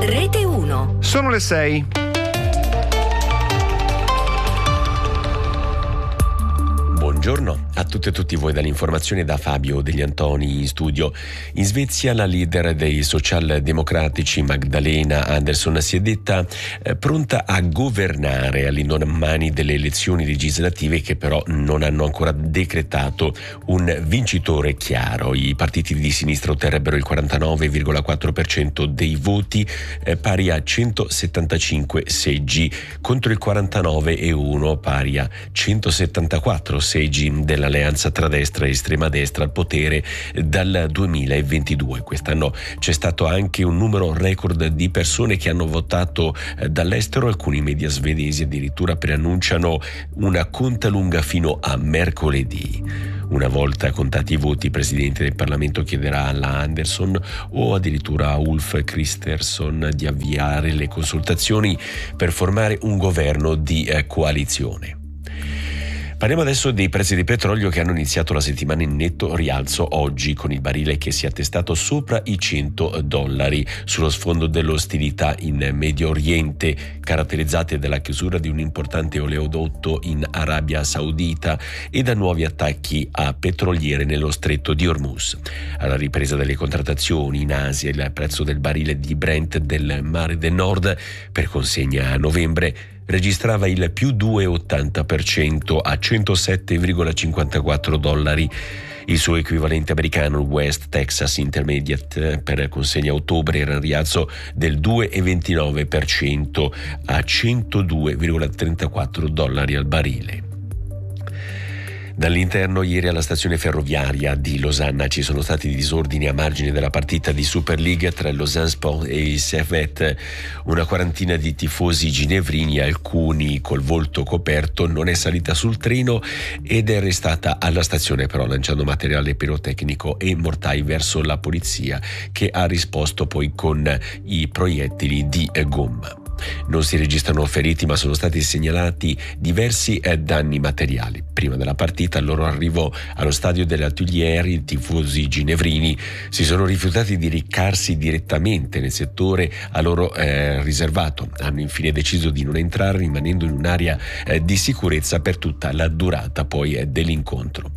Rete 1. Sono le 6. Buongiorno a tutte e tutti voi dall'informazione da Fabio Degli Antoni in studio. In Svezia la leader dei socialdemocratici Magdalena Andersson si è detta pronta a governare all'indomani delle elezioni legislative che però non hanno ancora decretato un vincitore chiaro. I partiti di sinistra otterrebbero il 49,4% dei voti, pari a 175 seggi, contro il 49,1 pari a 174 seggi dell'alleanza tra destra e estrema destra al potere dal 2022. Quest'anno c'è stato anche un numero record di persone che hanno votato dall'estero. Alcuni media svedesi addirittura preannunciano una conta lunga fino a mercoledì. Una volta contati i voti, il Presidente del Parlamento chiederà alla Andersson o addirittura a Ulf Kristersson di avviare le consultazioni per formare un governo di coalizione. Parliamo adesso dei prezzi del petrolio che hanno iniziato la settimana in netto rialzo oggi, con il barile che si è attestato sopra i $100 sullo sfondo delle ostilità in Medio Oriente, caratterizzate dalla chiusura di un importante oleodotto in Arabia Saudita e da nuovi attacchi a petroliere nello stretto di Hormuz. Alla ripresa delle contrattazioni in Asia, il prezzo del barile di Brent del Mare del Nord per consegna a novembre registrava il più 2,80% a $107,54. Il suo equivalente americano, il West Texas Intermediate, per consegna a ottobre era in rialzo del 2,29% a $102,34 al barile. Dall'interno, ieri alla stazione ferroviaria di Losanna ci sono stati disordini a margine della partita di Super League tra il Lausanne Sport e il Servette. Una quarantina di tifosi ginevrini, alcuni col volto coperto, non è salita sul treno ed è restata alla stazione, però lanciando materiale pirotecnico e mortai verso la polizia, che ha risposto poi con i proiettili di gomma. Non si registrano feriti, ma sono stati segnalati diversi danni materiali. Prima della partita, al loro arrivo allo stadio delle Tuileries, i tifosi ginevrini si sono rifiutati di recarsi direttamente nel settore a loro riservato. Hanno infine deciso di non entrare, rimanendo in un'area di sicurezza per tutta la durata poi dell'incontro.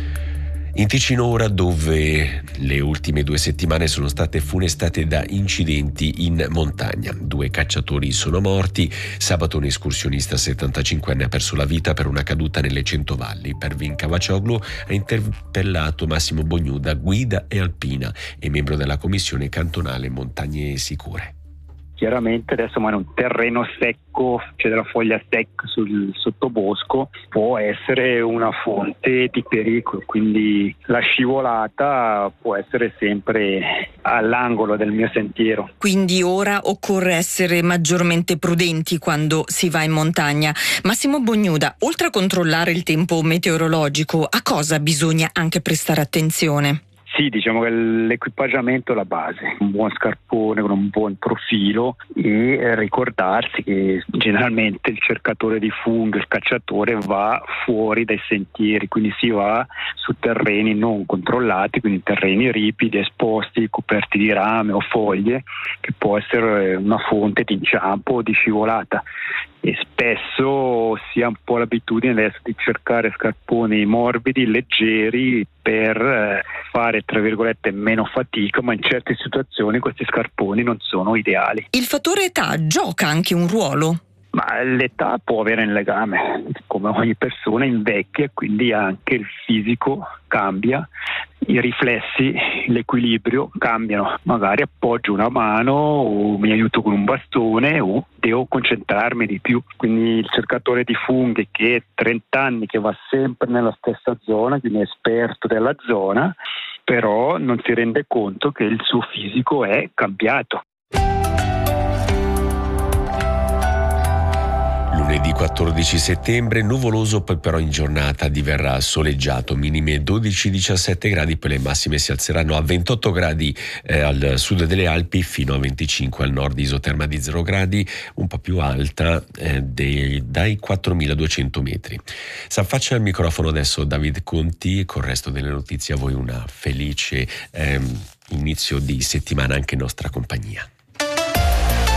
In Ticino ora, dove le ultime 2 settimane sono state funestate da incidenti in montagna. 2 cacciatori sono morti. Sabato un escursionista 75enne ha perso la vita per una caduta nelle Centovalli. Pervin Cavaccioglu ha interpellato Massimo Bognuda, guida e alpina e membro della commissione cantonale Montagne Sicure. Chiaramente adesso ma in un terreno secco, c'è della foglia secca sul sottobosco, può essere una fonte di pericolo, quindi la scivolata può essere sempre all'angolo del mio sentiero. Quindi ora occorre essere maggiormente prudenti quando si va in montagna. Massimo Bognuda, oltre a controllare il tempo meteorologico, a cosa bisogna anche prestare attenzione? Sì, diciamo che l'equipaggiamento è la base, un buon scarpone con un buon profilo e ricordarsi che generalmente il cercatore di funghi, il cacciatore va fuori dai sentieri, quindi si va su terreni non controllati, quindi terreni ripidi, esposti, coperti di rame o foglie, che può essere una fonte di inciampo o di scivolata. E spesso si ha un po' l'abitudine adesso di cercare scarponi morbidi, leggeri, per fare tra virgolette meno fatica, ma in certe situazioni questi scarponi non sono ideali. Il fattore età gioca anche un ruolo? Ma l'età può avere un legame, come ogni persona invecchia, quindi anche il fisico cambia, i riflessi, l'equilibrio cambiano, magari appoggio una mano o mi aiuto con un bastone o devo concentrarmi di più. Quindi il cercatore di funghi che è 30 anni che va sempre nella stessa zona, quindi è esperto della zona, però non si rende conto che il suo fisico è cambiato. Lunedì 14 settembre, nuvoloso, poi però in giornata diverrà soleggiato, minime 12-17 gradi, poi le massime si alzeranno a 28 gradi al sud delle Alpi, fino a 25 al nord, isoterma di 0 gradi, un po' più alta dai 4.200 metri. S'affaccia al microfono adesso David Conti, col resto delle notizie a voi una felice inizio di settimana anche in nostra compagnia.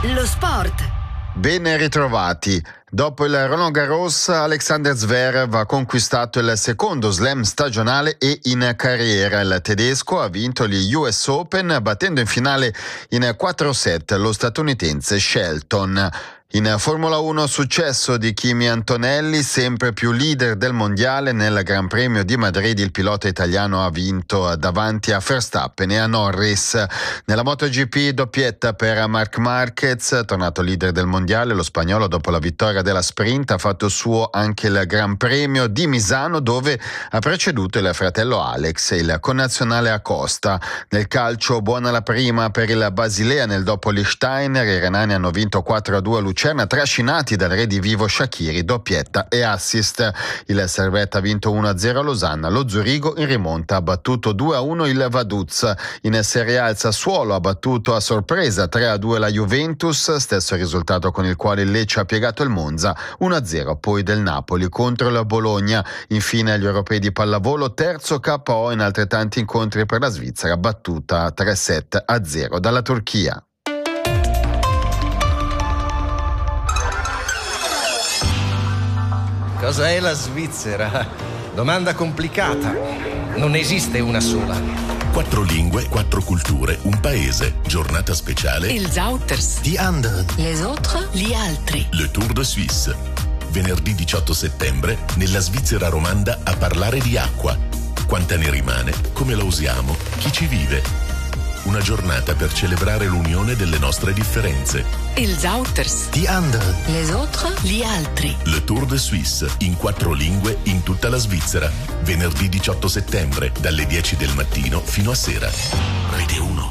Lo sport. Ben ritrovati. Dopo il Roland Garros, Alexander Zverev ha conquistato il secondo slam stagionale e in carriera. Il tedesco ha vinto gli US Open battendo in finale in 4 set lo statunitense Shelton. In Formula 1 successo di Kimi Antonelli, sempre più leader del mondiale. Nel Gran Premio di Madrid il pilota italiano ha vinto davanti a Verstappen e a Norris. Nella MotoGP doppietta per Marc Marquez, tornato leader del mondiale. Lo spagnolo dopo la vittoria della sprint ha fatto suo anche il Gran Premio di Misano, dove ha preceduto il fratello Alex e il connazionale Acosta. Nel calcio buona la prima per il Basilea nel dopo Liechtenstein. I renani hanno vinto 4-2 a Lucerna, trascinati dal redivivo Shaqiri, doppietta e assist. Il Servette ha vinto 1-0 a Losanna. Lo Zurigo in rimonta ha battuto 2-1 il Vaduz. In Serie A il Sassuolo ha battuto a sorpresa 3-2 la Juventus, stesso risultato con il quale il Lecce ha piegato il Monza. 1-0 poi del Napoli contro la Bologna. Infine gli europei di pallavolo, terzo KO in altrettanti incontri per la Svizzera, battuta 3-7-0 dalla Turchia. Cosa è la Svizzera? Domanda complicata. Non esiste una sola. 4 lingue, 4 culture, un paese. Giornata speciale. Ils Outers. Die anderen. Les autres. Gli altri. Le Tour de Suisse. Venerdì 18 settembre, nella Svizzera romanda, a parlare di acqua. Quanta ne rimane? Come la usiamo? Chi ci vive? Una giornata per celebrare l'unione delle nostre differenze. Ils Outers. Die anderen. Les autres. Gli altri. Le Tour de Suisse, in 4 lingue, in tutta la Svizzera. Venerdì 18 settembre, dalle 10 del mattino fino a sera. Rete 1.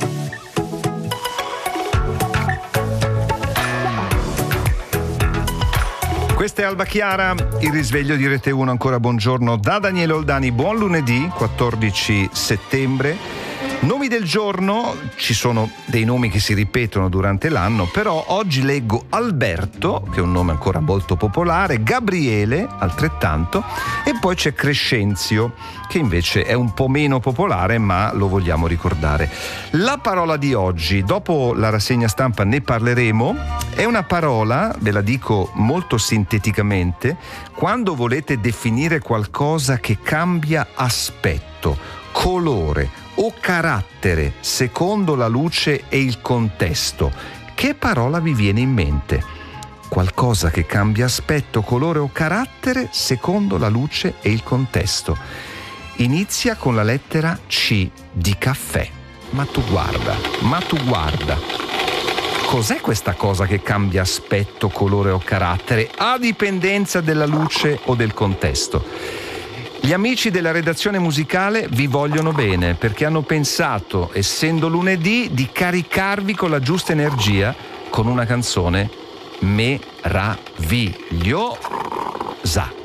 Questa è Alba Chiara, il risveglio di Rete 1. Ancora buongiorno da Daniele Oldani. Buon lunedì 14 settembre. Nomi del giorno, ci sono dei nomi che si ripetono durante l'anno, però oggi leggo Alberto, che è un nome ancora molto popolare, Gabriele, altrettanto, e poi c'è Crescenzio, che invece è un po' meno popolare, ma lo vogliamo ricordare. La parola di oggi, dopo la rassegna stampa ne parleremo, è una parola, ve la dico molto sinteticamente, quando volete definire qualcosa che cambia aspetto, colore o carattere secondo la luce e il contesto. Che parola vi viene in mente? Qualcosa che cambia aspetto, colore o carattere secondo la luce e il contesto. Inizia con la lettera C di caffè. Ma tu guarda. Cos'è questa cosa che cambia aspetto, colore o carattere a dipendenza della luce o del contesto? Gli amici della redazione musicale vi vogliono bene perché hanno pensato, essendo lunedì, di caricarvi con la giusta energia con una canzone meravigliosa.